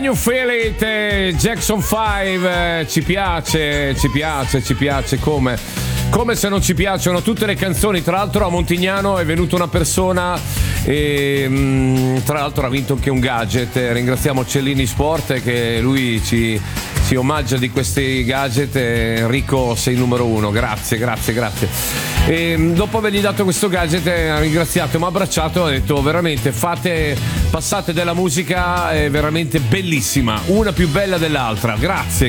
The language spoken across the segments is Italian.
Can You Feel It? Jackson 5, ci piace, come se non ci piacciono tutte le canzoni. Tra l'altro a Montignano è venuta una persona e tra l'altro ha vinto anche un gadget. Ringraziamo Cellini Sport che lui ci omaggia di questi gadget. Enrico, sei il numero uno, grazie. E dopo avergli dato questo gadget ha ringraziato, mi ha abbracciato, ha detto veramente passate della musica veramente bellissima, una più bella dell'altra. Grazie.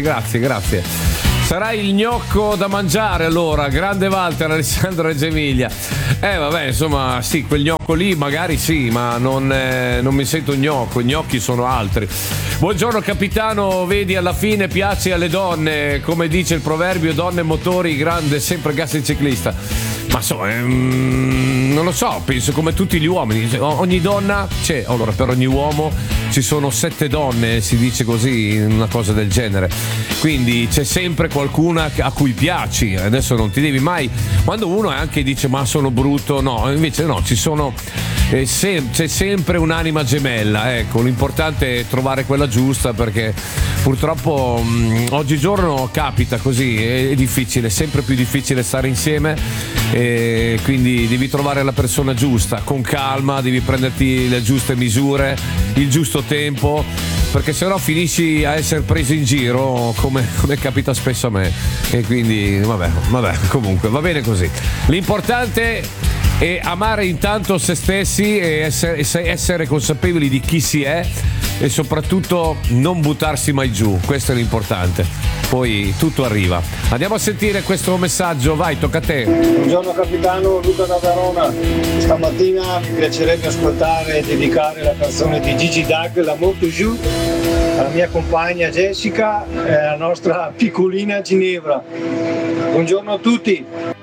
Sarà il gnocco da mangiare allora, grande Walter, Alessandro Reggio Emilia. Vabbè, insomma, sì, quel gnocco lì magari sì, ma non mi sento gnocco, i gnocchi sono altri. Buongiorno capitano, vedi alla fine piace alle donne, come dice il proverbio, donne motori, grande sempre gas il ciclista. Ma insomma, non lo so, penso come tutti gli uomini, ogni donna c'è, allora per ogni uomo ci sono 7 donne, si dice così, una cosa del genere. Quindi c'è sempre qualcuna a cui piaci. Adesso non ti devi mai, quando uno anche dice ma sono brutto, no, invece no, ci sono c'è sempre un'anima gemella, ecco, l'importante è trovare quella giusta, perché purtroppo oggigiorno capita così, è difficile, sempre più difficile stare insieme, e quindi devi trovare la persona giusta, con calma, devi prenderti le giuste misure, il giusto tempo, perché sennò finisci a essere preso in giro come capita spesso a me, e quindi vabbè, comunque va bene così. L'importante è amare intanto se stessi e essere consapevoli di chi si è, e soprattutto non buttarsi mai giù, questo è l'importante, poi tutto arriva. Andiamo a sentire questo messaggio, vai, tocca a te. Buongiorno capitano, Luca da Verona. Stamattina mi piacerebbe ascoltare e dedicare la canzone di Gigi Dag, L'amour toujours, alla mia compagna Jessica e alla nostra piccolina Ginevra. Buongiorno a tutti.